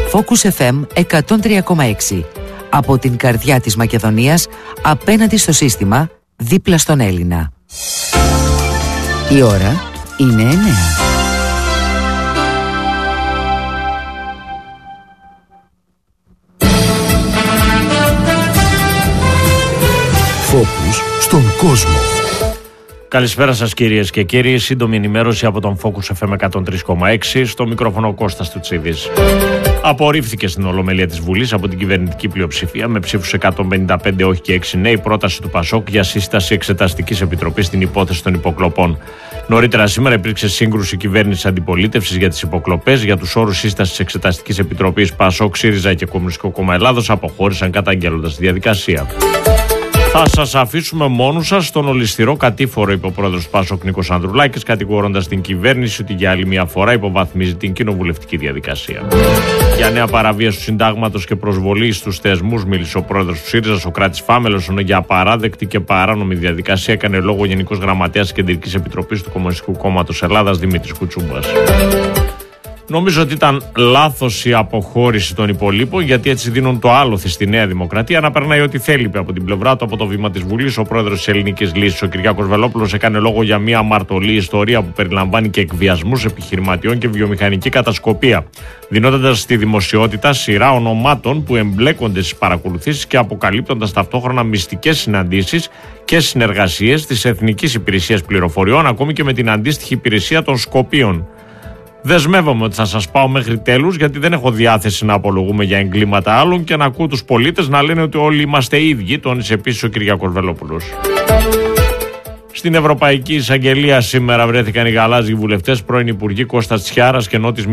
Focus FM 103,6. Από την καρδιά της Μακεδονίας, απέναντι στο σύστημα, δίπλα στον Έλληνα. Η ώρα είναι 9. Focus στον κόσμο. Καλησπέρα σας κυρίες και κύριοι. Σύντομη ενημέρωση από τον Focus FM 103,6. Στο μικρόφωνο Κώστας Τουτσίδης. Απορρίφθηκε στην Ολομέλεια της Βουλής από την κυβερνητική πλειοψηφία με ψήφους 155 όχι και 6 ναι η πρόταση του ΠΑΣΟΚ για σύσταση εξεταστικής επιτροπής στην υπόθεση των υποκλοπών. Νωρίτερα σήμερα υπήρξε σύγκρουση κυβέρνησης αντιπολίτευσης για τις υποκλοπές. Για τους όρους σύστασης εξεταστικής επιτροπής, ΠΑΣΟΚ, ΣΥΡΙΖΑ και Κομμουνιστικό Κόμμα Ελλάδος αποχώρησαν καταγγέλλοντας τη διαδικασία. Θα σας αφήσουμε μόνους σας στον ολισθηρό κατήφορο, είπε ο πρόεδρος του ΠΑΣΟΚ Νίκος Ανδρουλάκης, κατηγορώντας την κυβέρνηση ότι για άλλη μια φορά υποβαθμίζει την κοινοβουλευτική διαδικασία. Για νέα παραβίαση του συντάγματος και προσβολή στους θεσμούς μίλησε ο πρόεδρος του ΣΥΡΙΖΑ, Σωκράτης Φάμελος, ενώ για απαράδεκτη και παράνομη διαδικασία έκανε λόγο ο Γενικός Γραμματέας της Κεντρικής Επιτροπής του Κομμουνιστικού Κόμματος Ελλάδας, Δημήτρης Κουτσούμπας. Νομίζω ότι ήταν λάθος η αποχώρηση των υπολείπων, γιατί έτσι δίνουν το άλοθη στη Νέα Δημοκρατία να περνάει ό,τι θέλει από την πλευρά του από το βήμα της Βουλής. Ο πρόεδρος της Ελληνικής Λύσης, ο Κυριάκος Βελόπουλος, έκανε λόγο για μια αμαρτωλή ιστορία που περιλαμβάνει και εκβιασμούς επιχειρηματιών και βιομηχανική κατασκοπία, δίνοντας στη δημοσιότητα σειρά ονομάτων που εμπλέκονται στις παρακολουθήσεις και αποκαλύπτοντας ταυτόχρονα μυστικές συναντήσεις και συνεργασίες της Εθνικής Υπηρεσίας Πληροφοριών, ακόμη και με την αντίστοιχη υπηρεσία των Σκοπίων. Δεσμεύομαι ότι θα σας πάω μέχρι τέλους, γιατί δεν έχω διάθεση να απολογούμε για εγκλήματα άλλων και να ακούω τους πολίτες να λένε ότι όλοι είμαστε ίδιοι, τόνισε επίσης ο Κυριάκος Βελόπουλος. Στην Ευρωπαϊκή Εισαγγελία σήμερα βρέθηκαν οι γαλάζιοι βουλευτές, πρώην Υπουργοί Κώστας Τσιάρας και Νότης